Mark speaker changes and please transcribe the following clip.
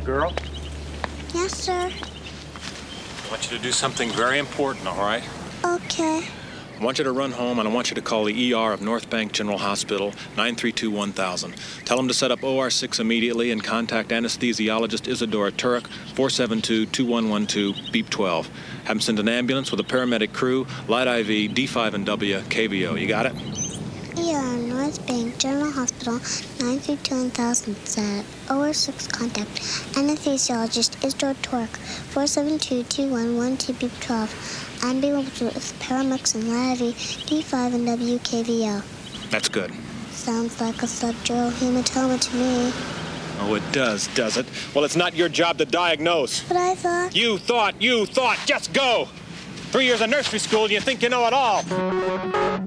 Speaker 1: girl.
Speaker 2: Yes, sir.
Speaker 3: I want you to do something very important, all right?
Speaker 2: Okay.
Speaker 3: I want you to run home, and I want you to call the ER of North Bank General Hospital, 932-1000. Tell them to set up OR6 immediately and contact anesthesiologist Isadora Turek, 472-2112, beep 12. Have them send an ambulance with a paramedic crew, light IV, D5 and W, KVO. You got it?
Speaker 2: ER, North Bank General Hospital, 932-1000, set OR6 contact anesthesiologist Isadora Turek, 472-2112, beep 12. Ambulance with paramedics and light IV, D5 and W, KVO.
Speaker 3: That's good.
Speaker 2: Sounds like a subdural hematoma to me.
Speaker 3: Oh, it does it? Well, it's not your job to diagnose.
Speaker 2: But I thought...
Speaker 3: You thought. Just go. 3 years of nursery school, and you think you know it all.